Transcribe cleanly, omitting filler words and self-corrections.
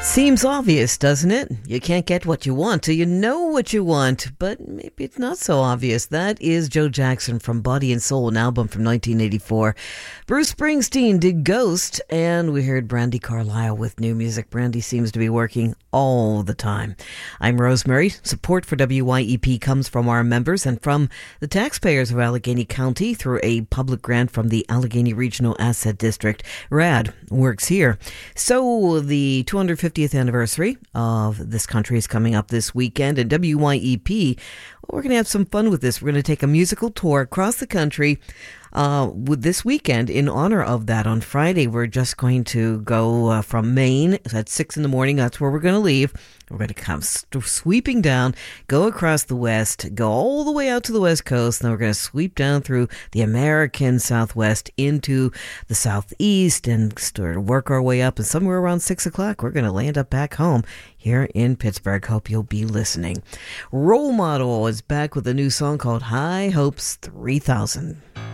Seems obvious, doesn't it? You can't get what you want till you know what you want, but maybe it's not so obvious. That is Joe Jackson from Body and Soul, an album from 1984. Bruce Springsteen did Ghost, and we heard Brandi Carlile with new music. Brandi seems to be working all the time. I'm Rosemary. Support for WYEP comes from our members and from the taxpayers of Allegheny County through a public grant from the Allegheny Regional Asset District. RAD works here. So the 250th anniversary of this country is coming up this weekend, and WYEP, we're going to have some fun with this. We're going to take a musical tour across the country with this weekend in honor of that. On Friday, we're just going to go from Maine at 6 in the morning. That's where we're going to leave. We're going to come sweeping down, go across the west, go all the way out to the west coast, and then we're going to sweep down through the American Southwest into the southeast and start to work our way up. And somewhere around 6 o'clock, we're going to land up back home here in Pittsburgh. Hope you'll be listening. Role Model is back with a new song called High Hopes 3000.